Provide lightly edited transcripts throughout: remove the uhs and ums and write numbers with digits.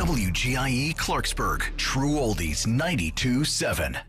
WGIE Clarksburg, True Oldies 92.7.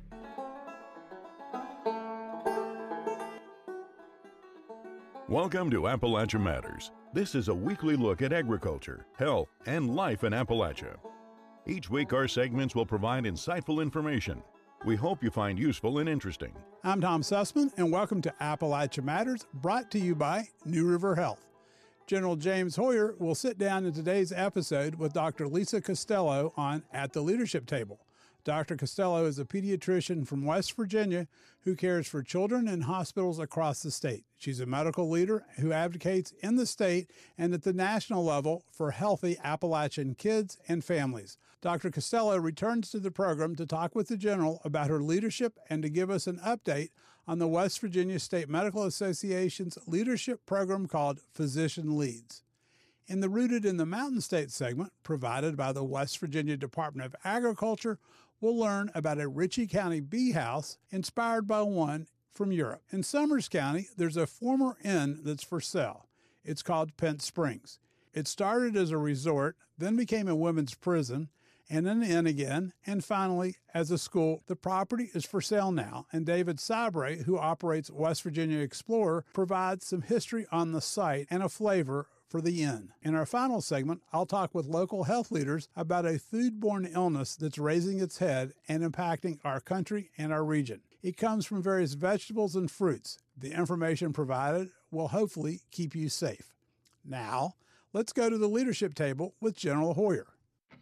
Welcome to Appalachia Matters. This is a weekly look at agriculture, health, and life in Appalachia. Each week, our segments will provide insightful information we hope you find useful and interesting. I'm Tom Sussman, and welcome to Appalachia Matters, brought to you by New River Health. General James Hoyer will sit down in today's episode with Dr. Lisa Costello on At the Leadership Table. Dr. Costello is a pediatrician from West Virginia who cares for children in hospitals across the state. She's a medical leader who advocates in the state and at the national level for healthy Appalachian kids and families. Dr. Costello returns to the program to talk with the General about her leadership and to give us an update on the West Virginia State Medical Association's leadership program called Physician Leads. In the Rooted in the Mountain State segment, provided by the West Virginia Department of Agriculture, we'll learn about a Ritchie County bee house inspired by one from Europe. In Summers County, there's a former inn that's for sale. It's called Pent Springs. It started as a resort, then became a women's prison, and an inn again, and finally as a school. The property is for sale now, and David Sabre, who operates West Virginia Explorer, provides some history on the site and a flavor for the inn. In our final segment, I'll talk with local health leaders about a foodborne illness that's raising its head and impacting our country and our region. It comes from various vegetables and fruits. The information provided will hopefully keep you safe. Now, let's go to the leadership table with General Hoyer.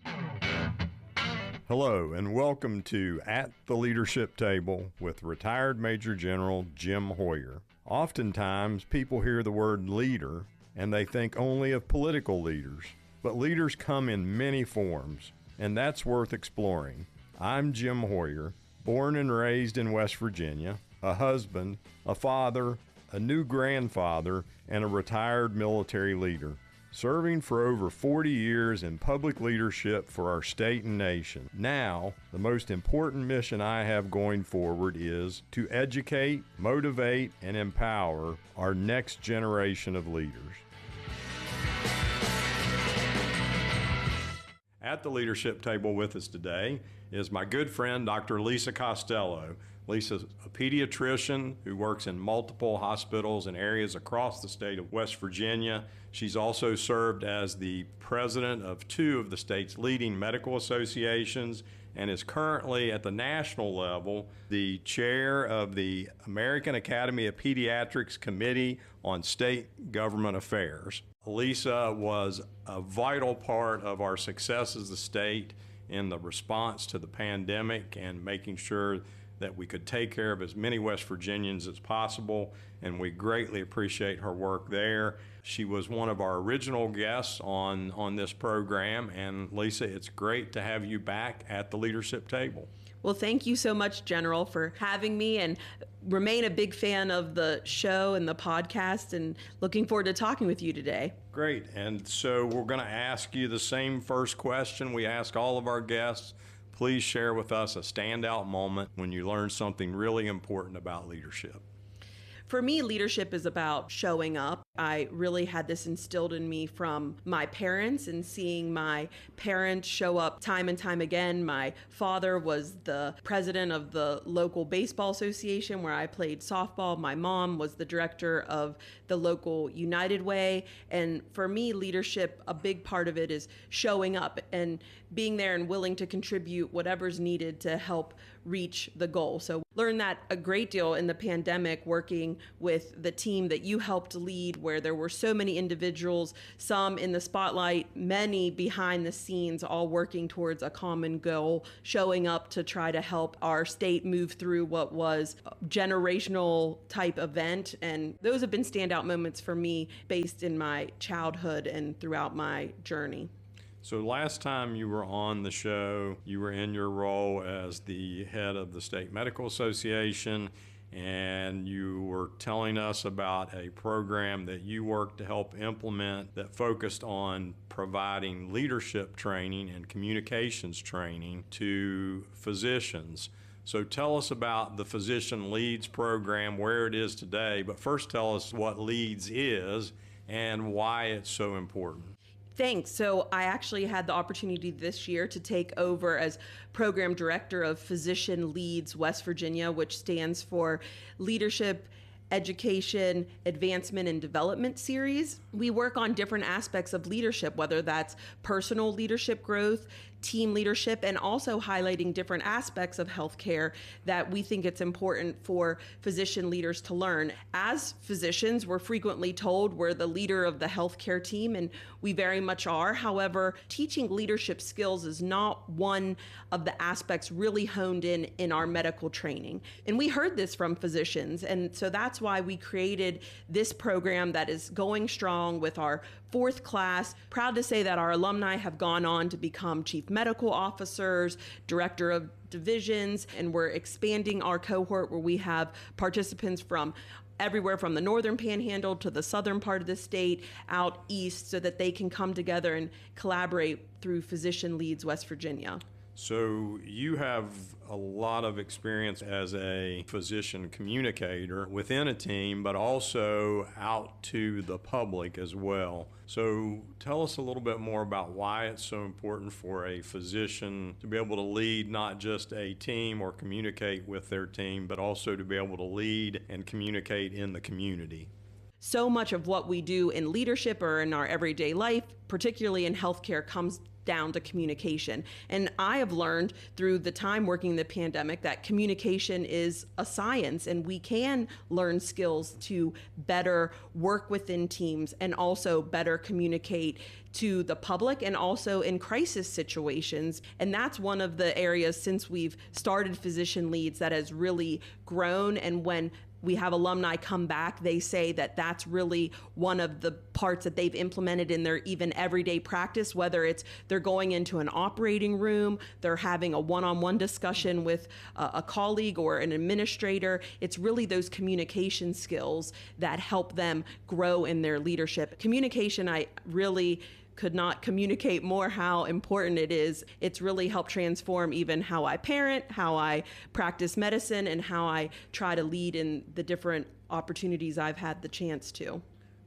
Hello, and welcome to At the Leadership Table with retired Major General Jim Hoyer. Oftentimes, people hear the word leader and they think only of political leaders. But leaders come in many forms, and that's worth exploring. I'm Jim Hoyer, born and raised in West Virginia, a husband, a father, a new grandfather, and a retired military leader, serving for over 40 years in public leadership for our state and nation. Now, the most important mission I have going forward is to educate, motivate, and empower our next generation of leaders. At the leadership table with us today is my good friend, Dr. Lisa Costello. Lisa's a pediatrician who works in multiple hospitals in areas across the state of West Virginia. She's also served as the president of two of the state's leading medical associations and is currently at the national level the chair of the American Academy of Pediatrics Committee on State Government Affairs. Lisa was a vital part of our success as a state in the response to the pandemic and making sure that we could take care of as many West Virginians as possible, and we greatly appreciate her work there. She was one of our original guests on this program, and Lisa, it's great to have you back at the leadership table. Well, thank you so much, General, for having me, and remain a big fan of the show and the podcast, and looking forward to talking with you today. Great. And so we're going to ask you the same first question we ask all of our guests. Please share with us a standout moment when you learned something really important about leadership. For me, leadership is about showing up. I really had this instilled in me from my parents and seeing my parents show up time and time again. My father was the president of the local baseball association where I played softball. My mom was the director of the local United Way. And for me, leadership, a big part of it is showing up and being there and willing to contribute whatever's needed to help reach the goal. So learned that a great deal in the pandemic, working with the team that you helped lead, where there were so many individuals, some in the spotlight, many behind the scenes, all working towards a common goal, showing up to try to help our state move through what was a generational type event. And those have been standout moments for me based in my childhood and throughout my journey. So last time you were on the show, you were in your role as the head of the State Medical Association, and you were telling us about a program that you worked to help implement that focused on providing leadership training and communications training to physicians. So tell us about the Physician Leads program, where it is today, but first tell us what Leads is and why it's so important. Thanks. So I actually had the opportunity this year to take over as program director of Physician Leads West Virginia, which stands for Leadership, Education, Advancement, and Development Series. We work on different aspects of leadership, whether that's personal leadership growth, team leadership, and also highlighting different aspects of healthcare that we think it's important for physician leaders to learn. As physicians, we're frequently told we're the leader of the healthcare team, and we very much are. However, teaching leadership skills is not one of the aspects really honed in our medical training. And we heard this from physicians, and so that's why we created this program that is going strong with our 4th class. Proud to say that our alumni have gone on to become chief medical officers, director of divisions, and we're expanding our cohort where we have participants from everywhere from the northern panhandle to the southern part of the state out east so that they can come together and collaborate through Physician Leads West Virginia. So you have a lot of experience as a physician communicator within a team, but also out to the public as well. So tell us a little bit more about why it's so important for a physician to be able to lead not just a team or communicate with their team, but also to be able to lead and communicate in the community. So much of what we do in leadership or in our everyday life, particularly in healthcare, comes down to communication. And I have learned through the time working the pandemic that communication is a science, and we can learn skills to better work within teams and also better communicate to the public and also in crisis situations. And that's one of the areas since we've started Physician Leads that has really grown. And when we have alumni come back, they say that that's really one of the parts that they've implemented in their even everyday practice, whether it's they're going into an operating room, they're having a one-on-one discussion with a colleague or an administrator. It's really those communication skills that help them grow in their leadership. Communication, I really could not communicate more how important it is. It's really helped transform even how I parent, how I practice medicine, and how I try to lead in the different opportunities I've had the chance to.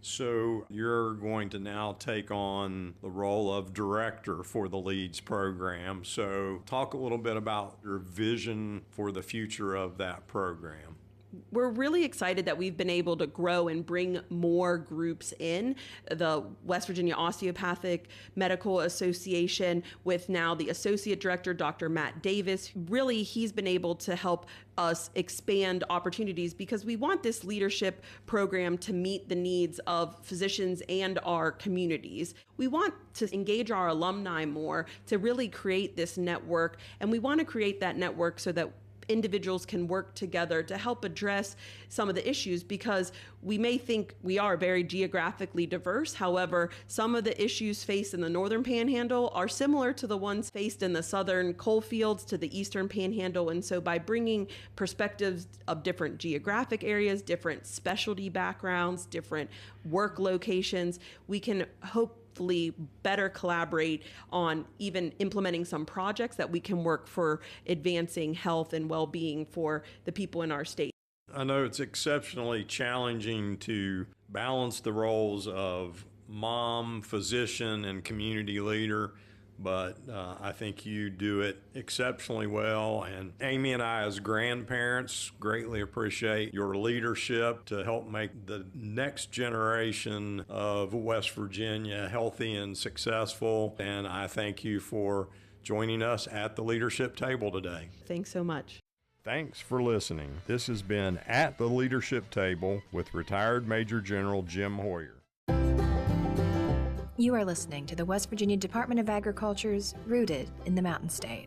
So you're going to now take on the role of director for the Leads program. So talk a little bit about your vision for the future of that program. We're really excited that we've been able to grow and bring more groups in. The West Virginia Osteopathic Medical Association, with now the Associate Director, Dr. Matt Davis. Really, he's been able to help us expand opportunities because we want this leadership program to meet the needs of physicians and our communities. We want to engage our alumni more to really create this network, and we want to create that network so that individuals can work together to help address some of the issues, because we may think we are very geographically diverse. However, some of the issues faced in the northern panhandle are similar to the ones faced in the southern coal fields to the eastern panhandle. And so by bringing perspectives of different geographic areas, different specialty backgrounds, different work locations, we can hopefully better collaborate on even implementing some projects that we can work for advancing health and well-being for the people in our state. I know it's exceptionally challenging to balance the roles of mom, physician, and community leader, but I think you do it exceptionally well. And Amy and I, as grandparents, greatly appreciate your leadership to help make the next generation of West Virginia healthy and successful. And I thank you for joining us at the leadership table today. Thanks so much. Thanks for listening. This has been At the Leadership Table with retired Major General Jim Hoyer. You are listening to the West Virginia Department of Agriculture's Rooted in the Mountain State.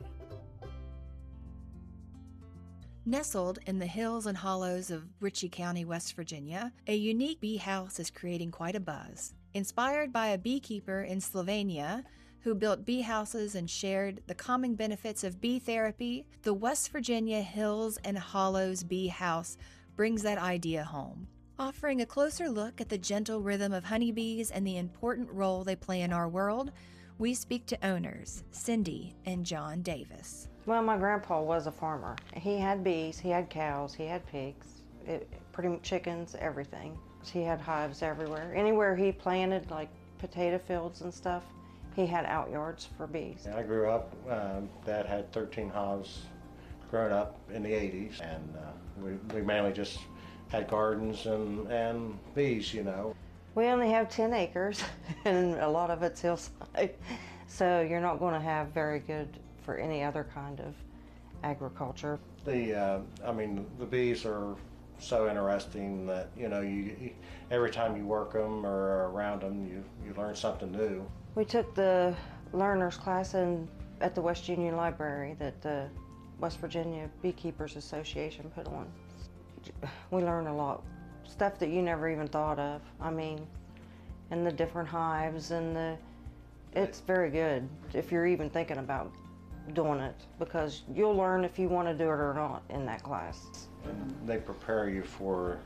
Nestled in the hills and hollows of Ritchie County, West Virginia, a unique bee house is creating quite a buzz. Inspired by a beekeeper in Slovenia who built bee houses and shared the calming benefits of bee therapy, the West Virginia Hills and Hollows Bee House brings that idea home. Offering a closer look at the gentle rhythm of honeybees and the important role they play in our world, we speak to owners, Cindy and John Davis. Well, my grandpa was a farmer. He had bees, he had cows, he had pigs, pretty much chickens, everything. He had hives everywhere. Anywhere he planted, like potato fields and stuff, he had outyards for bees. I grew up, Dad had 13 hives growing up in the 80s, and we mainly just had gardens and bees, you know. We only have 10 acres, and a lot of it's hillside, so you're not going to have very good for any other kind of agriculture. The bees are so interesting that, you know, you every time you work them or around them, you learn something new. We took the learners class at the West Union Library that the West Virginia Beekeepers Association put on. We learned a lot, stuff that you never even thought of. I mean, and the different hives it's very good if you're even thinking about doing it, because you'll learn if you want to do it or not in that class. And they prepare you for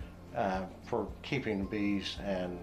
keeping bees and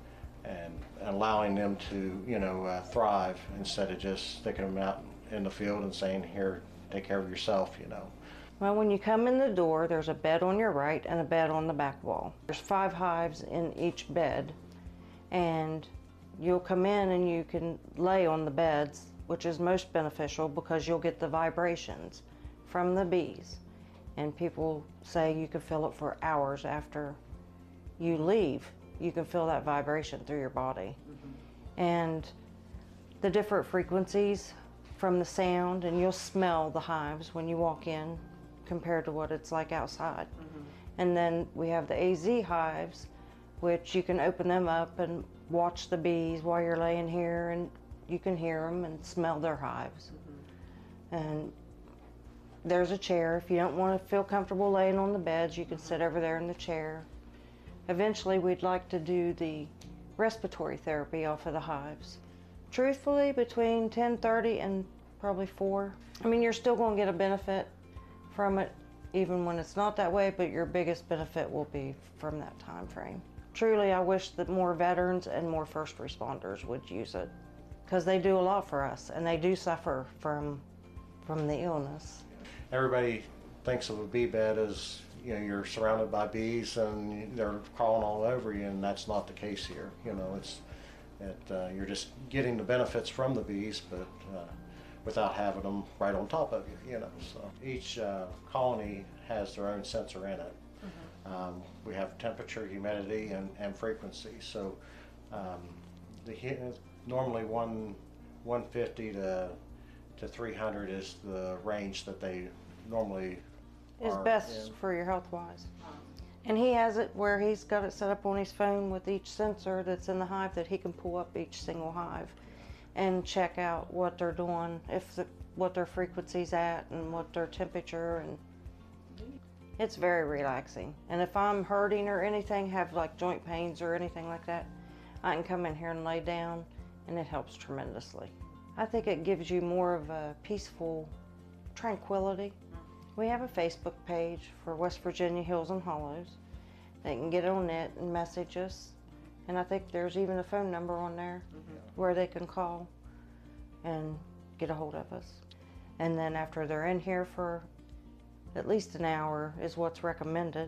allowing them to, you know, thrive instead of just sticking them out in the field and saying, here, take care of yourself, you know. Well, when you come in the door, there's a bed on your right and a bed on the back wall. There's 5 hives in each bed, and you'll come in and you can lay on the beds, which is most beneficial because you'll get the vibrations from the bees. And people say you can feel it for hours after you leave. You can feel that vibration through your body. And the different frequencies from the sound, and you'll smell the hives when you walk in compared to what it's like outside. And then we have the AZ hives, which you can open them up and watch the bees while you're laying here, and you can hear them and smell their hives. And there's a chair. If you don't want to feel comfortable laying on the beds, you can sit over there in the chair. Eventually, we'd like to do the respiratory therapy off of the hives. Truthfully, between 10:30 and probably 4. I mean, you're still going to get a benefit from it, even when it's not that way, but your biggest benefit will be from that time frame. Truly, I wish that more veterans and more first responders would use it, because they do a lot for us, and they do suffer from the illness. Everybody thinks of a bee bed as, you know, you're surrounded by bees and they're crawling all over you, and that's not the case here. You know, you're just getting the benefits from the bees, but without having them right on top of you, you know. So each colony has their own sensor in it. We have temperature, humidity, and frequency. So normally 150 to 300 is the range that they normally is best in. for your health-wise. And he has it where he's got it set up on his phone with each sensor that's in the hive, that he can pull up each single hive and check out what they're doing, what their frequency's at and what their temperature, and it's very relaxing. And if I'm hurting or anything, have like joint pains or anything like that, I can come in here and lay down, and it helps tremendously. I think it gives you more of a peaceful tranquility. We have a Facebook page for West Virginia Hills and Hollows. They can get on it and message us. And I think there's even a phone number on there where they can call and get a hold of us. And then after they're in here for at least an hour is what's recommended.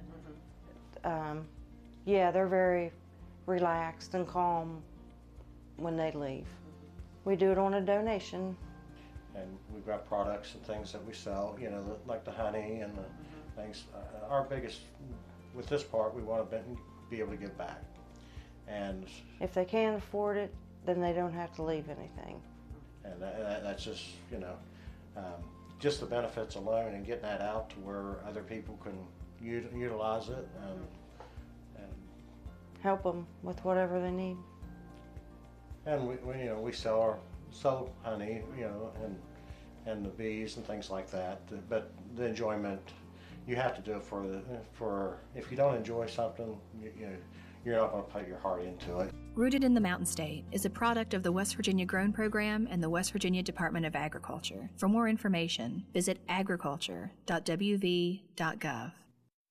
Yeah, they're very relaxed and calm when they leave. We do it on a donation. And we've got products and things that we sell, you know, like the honey and the things. Our biggest, with this part, we want to be able to give back. And if they can't afford it, then they don't have to leave anything. And that's just, you know, just the benefits alone, and getting that out to where other people can utilize it and help them with whatever they need. And we sell honey, you know, and the bees and things like that. But the enjoyment, you have to do it for if you don't enjoy something, you're not going to put your heart into it. Rooted in the Mountain State is a product of the West Virginia Grown Program and the West Virginia Department of Agriculture. For more information, visit agriculture.wv.gov.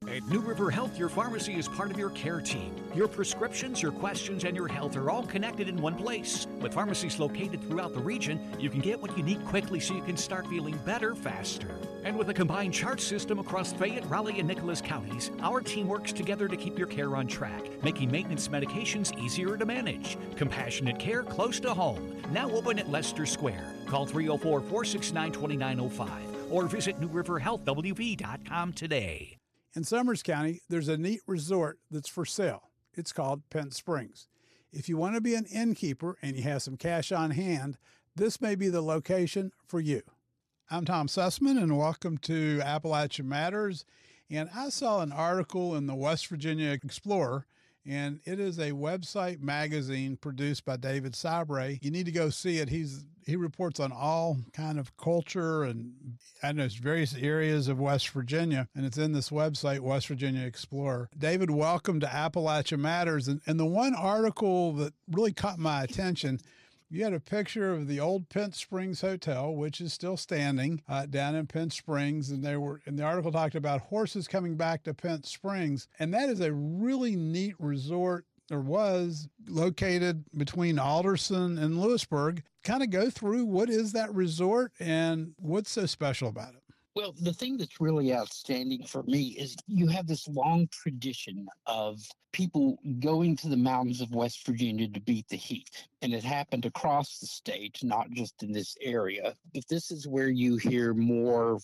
At New River Health, your pharmacy is part of your care team. Your prescriptions, your questions, and your health are all connected in one place. With pharmacies located throughout the region, you can get what you need quickly so you can start feeling better faster. And with a combined chart system across Fayette, Raleigh, and Nicholas counties, our team works together to keep your care on track, making maintenance medications easier to manage. Compassionate care close to home. Now open at Leicester Square. Call 304-469-2905 or visit newriverhealthwv.com today. In Summers County, there's a neat resort that's for sale. It's called Pent Springs. If you want to be an innkeeper and you have some cash on hand, this may be the location for you. I'm Tom Sussman, and welcome to Appalachia Matters. And I saw an article in the West Virginia Explorer, and it is a website magazine produced by David Sabre. You need to go see it. He reports on all kind of culture and various areas of West Virginia, and it's in this website, West Virginia Explorer. David, welcome to Appalachia Matters. And the one article that really caught my attention, you had a picture of the old Pent Springs Hotel, which is still standing down in Pent Springs. And the article talked about horses coming back to Pent Springs. And that is a really neat resort, or was, located between Alderson and Lewisburg. Kind of go through what is that resort and what's so special about it? Well, the thing that's really outstanding for me is you have this long tradition of people going to the mountains of West Virginia to beat the heat. And it happened across the state, not just in this area. But this is where you hear more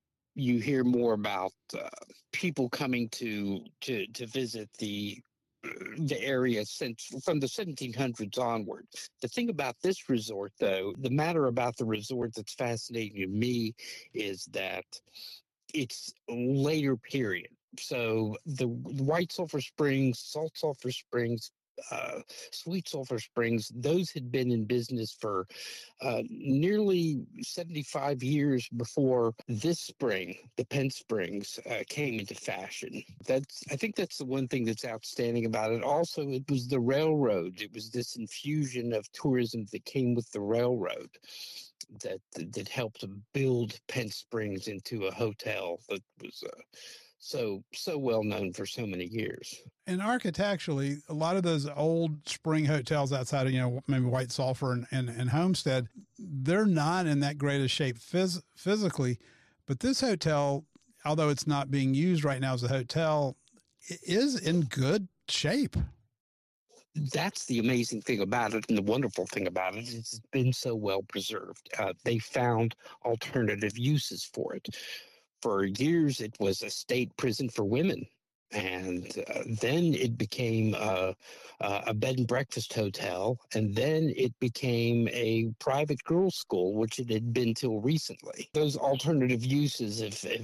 about people coming to visit the area since from the 1700s onward. The thing about this resort, though, the matter about the resort that's fascinating to me is that it's later period. So the White Sulphur Springs, Salt Sulphur Springs, Sweet Sulphur Springs, those had been in business for nearly 75 years before this spring, the Pent Springs, came into fashion. I think that's the one thing that's outstanding about it. Also, it was the railroad. It was this infusion of tourism that came with the railroad that helped build Pent Springs into a hotel that was so well known for so many years. And architecturally, a lot of those old spring hotels outside of, maybe White Sulphur and Homestead, they're not in that great a shape physically. But this hotel, although it's not being used right now as a hotel, it is in good shape. That's the amazing thing about it, and the wonderful thing about it is it's been so well preserved. They found alternative uses for it. For years, it was a state prison for women, and then it became a bed and breakfast hotel, and then it became a private girls' school, which it had been till recently. Those alternative uses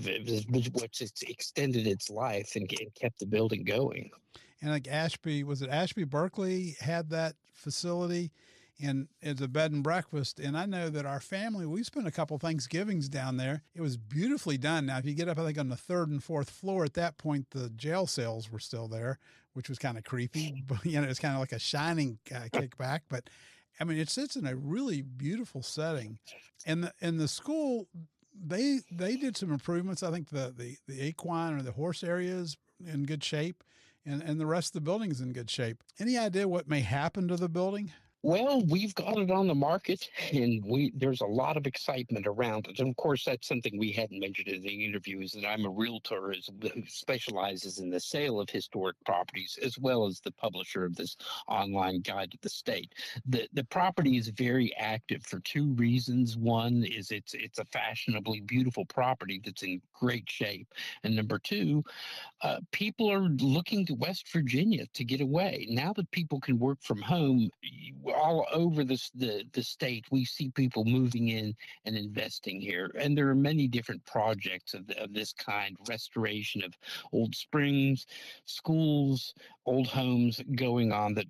which it's extended its life and kept the building going. And like Ashby Berkeley had that facility, and it's a bed and breakfast. And I know that our family, we spent a couple Thanksgivings down there. It was beautifully done. Now, if you get up, I think on the third and fourth floor, at that point, the jail cells were still there, which was kind of creepy. But, it's kind of like a Shining kickback. But I mean, it sits in a really beautiful setting. And the school, they did some improvements. I think the equine or the horse area is in good shape, and the rest of the building is in good shape. Any idea what may happen to the building? Well, we've got it on the market, and there's a lot of excitement around it. And of course, that's something we hadn't mentioned in the interview, is that I'm a realtor who specializes in the sale of historic properties, as well as the publisher of this online guide to the state. The property is very active for two reasons. One is it's a fashionably beautiful property that's in great shape. And number two, people are looking to West Virginia to get away. Now that people can work from home, all over the state, we see people moving in and investing here. And there are many different projects of this kind, restoration of old springs, schools, old homes going on that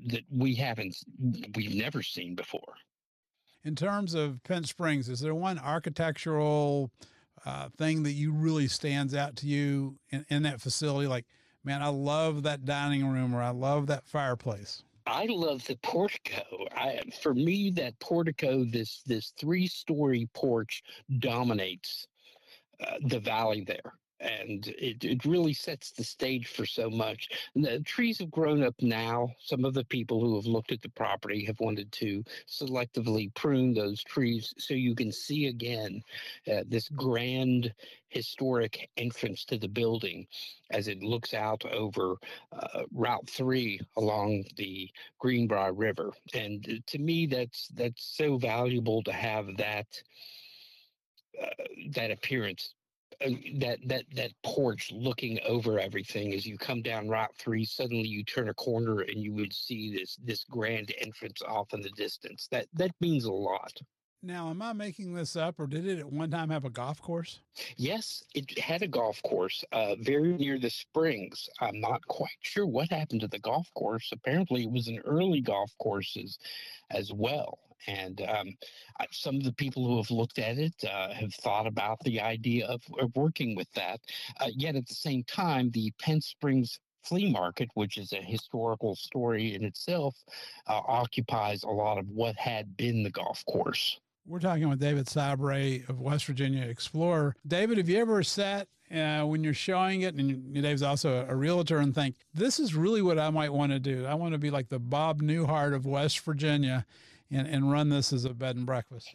we've never seen before. In terms of Pent Springs, is there one architectural thing that you really stands out to you in that facility? Like, man, I love that dining room, or I love that fireplace. I love the portico. For me, that portico, this 3-story porch dominates the valley there. And it really sets the stage for so much. And the trees have grown up now. Some of the people who have looked at the property have wanted to selectively prune those trees so you can see again this grand historic entrance to the building as it looks out over Route 3 along the Greenbrier River. And to me, that's so valuable to have that that appearance, that porch looking over everything. As you come down Route 3, suddenly you turn a corner and you would see this grand entrance off in the distance. That means a lot. Now, am I making this up, or did it at one time have a golf course? Yes, it had a golf course very near the springs. I'm not quite sure what happened to the golf course. Apparently, it was an early golf course as well. And some of the people who have looked at it have thought about the idea of working with that. Yet at the same time, the Penn Springs Flea Market, which is a historical story in itself, occupies a lot of what had been the golf course. We're talking with David Sabre of West Virginia Explorer. David, have you ever sat when you're showing it, and Dave's also a realtor, and think, this is really what I might want to do? I want to be like the Bob Newhart of West Virginia and run this as a bed and breakfast.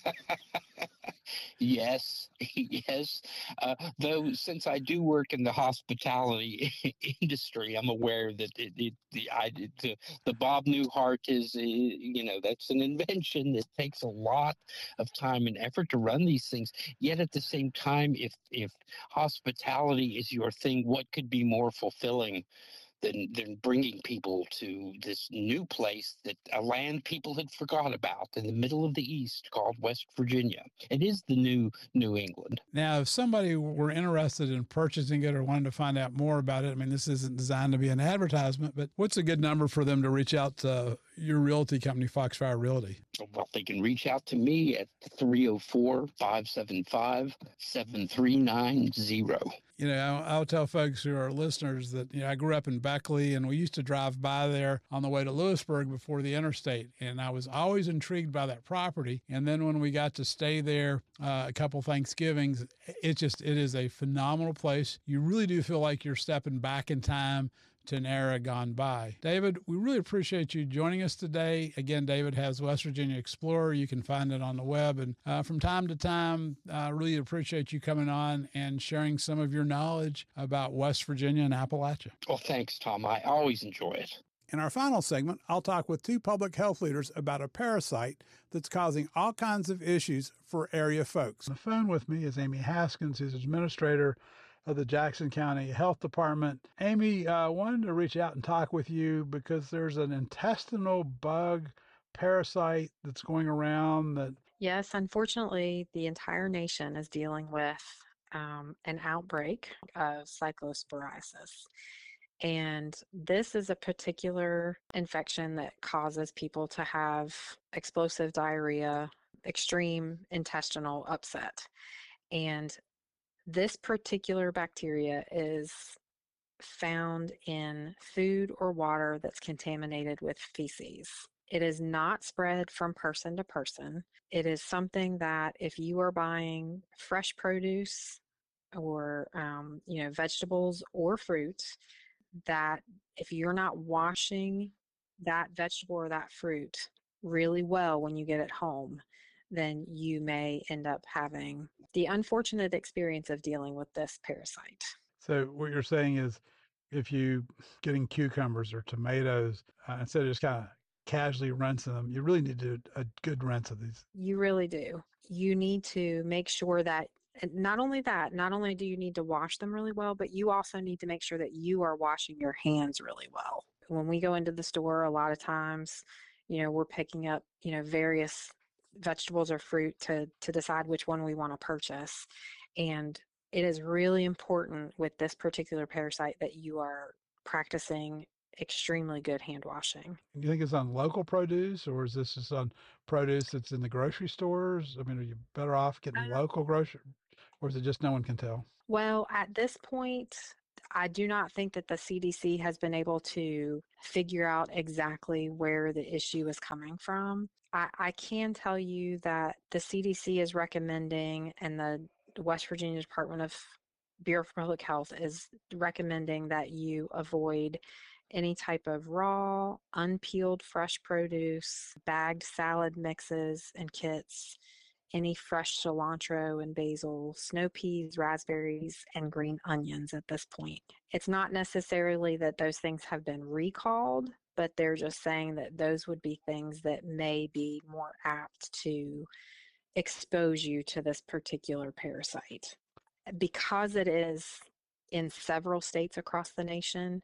Yes, yes. Though since I do work in the hospitality industry, I'm aware that the Bob Newhart is, that's an invention. It takes a lot of time and effort to run these things. Yet at the same time, if hospitality is your thing, what could be more fulfilling than bringing people to this new place, that a land people had forgot about in the middle of the East called West Virginia. It is the new New England. Now, if somebody were interested in purchasing it or wanted to find out more about it, I mean, this isn't designed to be an advertisement, but what's a good number for them to reach out to your realty company, Foxfire Realty? Well, they can reach out to me at 304-575-7390. I'll tell folks who are listeners that, I grew up in Beckley, and we used to drive by there on the way to Lewisburg before the interstate. And I was always intrigued by that property. And then when we got to stay there a couple Thanksgivings, it is a phenomenal place. You really do feel like you're stepping back in time to an era gone by. David, we really appreciate you joining us today. Again, David has West Virginia Explorer. You can find it on the web. And from time to time, I really appreciate you coming on and sharing some of your knowledge about West Virginia and Appalachia. Well, thanks, Tom. I always enjoy it. In our final segment, I'll talk with two public health leaders about a parasite that's causing all kinds of issues for area folks. On the phone with me is Amy Haskins, who's administrator of the Jackson County Health Department. Amy, wanted to reach out and talk with you because there's an intestinal bug parasite that's going around that... Yes, unfortunately, the entire nation is dealing with an outbreak of cyclosporiasis. And this is a particular infection that causes people to have explosive diarrhea, extreme intestinal upset. And this particular bacteria is found in food or water that's contaminated with feces. It is not spread from person to person. It is something that if you are buying fresh produce or vegetables or fruits, that if you're not washing that vegetable or that fruit really well when you get it home, then you may end up having the unfortunate experience of dealing with this parasite. So what you're saying is, if you getting cucumbers or tomatoes, instead of just kind of casually rinsing them, you really need to do a good rinse of these. You really do. You need to make sure that not only do you need to wash them really well, but you also need to make sure that you are washing your hands really well. When we go into the store, a lot of times, we're picking up, various vegetables or fruit to decide which one we want to purchase. And it is really important with this particular parasite that you are practicing extremely good hand washing. Do you think it's on local produce, or is this just on produce that's in the grocery stores? I mean, are you better off getting local grocery, or is it just no one can tell? Well, at this point, I do not think that the CDC has been able to figure out exactly where the issue is coming from. I can tell you that the CDC is recommending, and the West Virginia Department of Bureau of Public Health is recommending that you avoid any type of raw, unpeeled fresh produce, bagged salad mixes and kits, any fresh cilantro and basil, snow peas, raspberries, and green onions at this point. It's not necessarily that those things have been recalled, but they're just saying that those would be things that may be more apt to expose you to this particular parasite. Because it is in several states across the nation,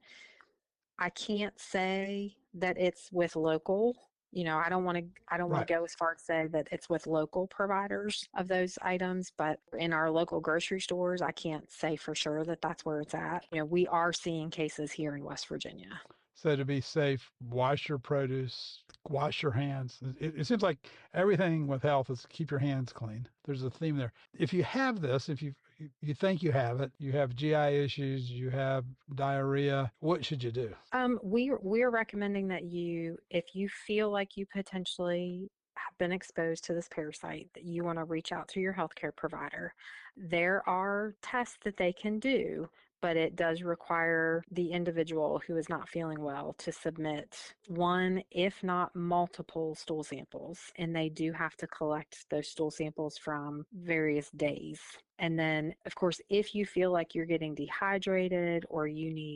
I can't say that it's with local. I don't want to go as far as say that it's with local providers of those items, but in our local grocery stores, I can't say for sure that that's where it's at. We are seeing cases here in West Virginia. So to be safe, wash your produce, wash your hands. It seems like everything with health is keep your hands clean. There's a theme there. If you have this, if you think you have it, you have GI issues, you have diarrhea, what should you do? We're recommending that if you feel like you potentially have been exposed to this parasite, that you want to reach out to your healthcare provider. There are tests that they can do, but it does require the individual who is not feeling well to submit one, if not multiple, stool samples. And they do have to collect those stool samples from various days. And then, of course, if you feel like you're getting dehydrated or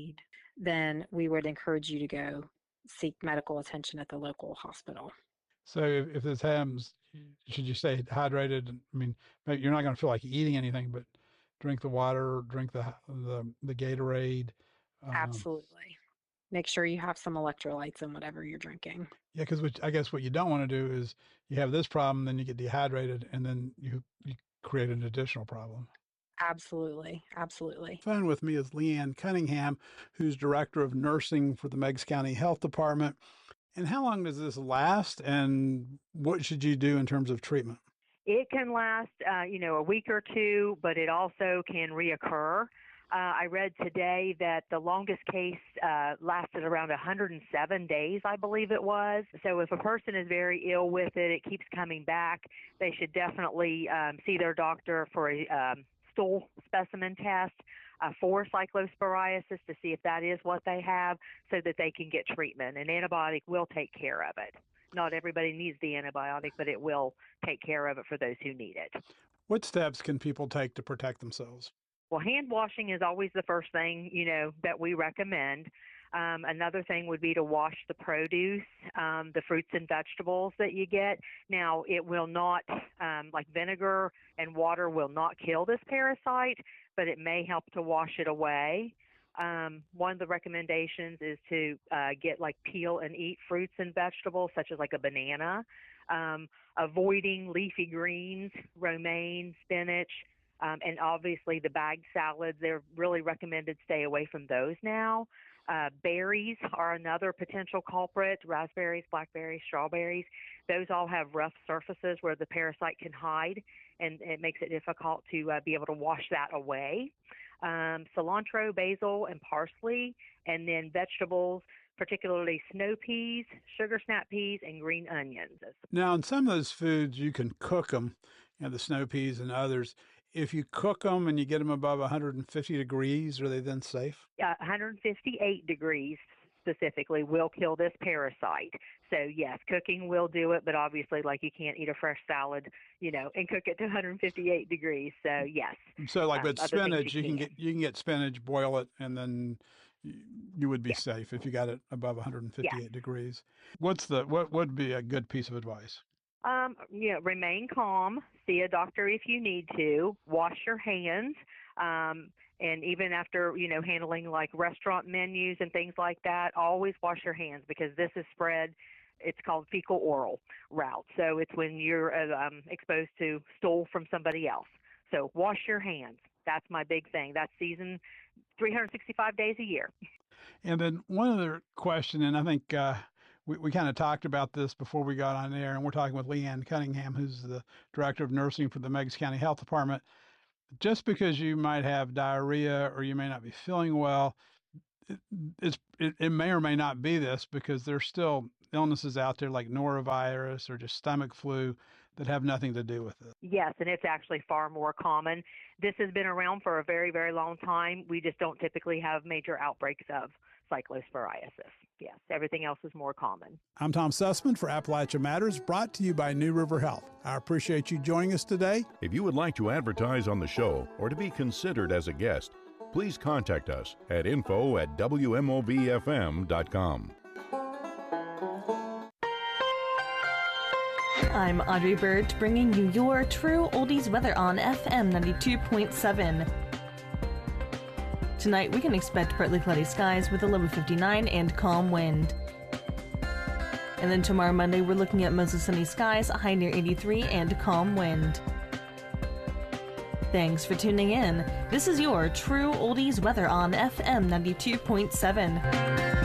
then we would encourage you to go seek medical attention at the local hospital. So if this happens, should you stay hydrated? I mean, maybe you're not going to feel like eating anything, but drink the water, drink the Gatorade. Absolutely. Make sure you have some electrolytes in whatever you're drinking. Yeah, because I guess what you don't want to do is you have this problem, then you get dehydrated, and then you create an additional problem. Absolutely. Absolutely. Phone with me is Leanne Cunningham, who's Director of Nursing for the Meigs County Health Department. And how long does this last, and what should you do in terms of treatment? It can last, a week or two, but it also can reoccur. I read today that the longest case lasted around 107 days, I believe it was. So if a person is very ill with it, it keeps coming back, they should definitely see their doctor for a stool specimen test for cyclosporiasis to see if that is what they have, so that they can get treatment. An antibiotic will take care of it. Not everybody needs the antibiotic, but it will take care of it for those who need it. What steps can people take to protect themselves? Well, hand washing is always the first thing, that we recommend. Another thing would be to wash the produce, the fruits and vegetables that you get. Now, it will not, like vinegar and water will not kill this parasite, but it may help to wash it away. One of the recommendations is to get like peel and eat fruits and vegetables, such as like a banana, avoiding leafy greens, romaine, spinach, and obviously the bagged salads. They're really recommended stay away from those now. Berries are another potential culprit, raspberries, blackberries, strawberries. Those all have rough surfaces where the parasite can hide, and it makes it difficult to be able to wash that away. Cilantro, basil, and parsley, and then vegetables, particularly snow peas, sugar snap peas, and green onions. Now, in some of those foods, you can cook them, the snow peas and others. If you cook them and you get them above 150 degrees, are they then safe? 158 degrees specifically will kill this parasite. So yes, cooking will do it, but obviously, like, you can't eat a fresh salad, and cook it to 158 degrees. So yes. So like with spinach, you can get spinach, boil it, and then you would be safe if you got it above 158 degrees. What would be a good piece of advice? Remain calm, see a doctor if you need to, wash your hands, and even after, handling like restaurant menus and things like that, always wash your hands, because this is spread. It's called fecal oral route. So it's when you're exposed to stool from somebody else. So wash your hands. That's my big thing. That's season 365 days a year. And then one other question, and I think we kind of talked about this before we got on air, and we're talking with Leanne Cunningham, who's the Director of Nursing for the Meigs County Health Department. Just because you might have diarrhea or you may not be feeling well, it may or may not be this, because there's still illnesses out there like norovirus or just stomach flu that have nothing to do with it. Yes, and it's actually far more common. This has been around for a very, very long time. We just don't typically have major outbreaks of cyclosporiasis. Yes, everything else is more common. I'm Tom Sussman for Appalachia Matters, brought to you by New River Health. I appreciate you joining us today. If you would like to advertise on the show or to be considered as a guest, please contact us at info@wmovfm.com. I'm Audrey Bird, bringing you your true oldies weather on FM 92.7. Tonight, we can expect partly cloudy skies with a low of 59 and calm wind. And then tomorrow, Monday, we're looking at mostly sunny skies, a high near 83 and calm wind. Thanks for tuning in. This is your true oldies weather on FM 92.7.